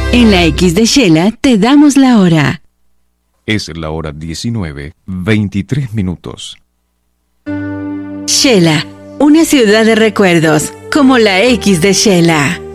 En la X de Shela te damos la hora. Es la hora 19:23. Shela, una ciudad de recuerdos, como la X de Shela.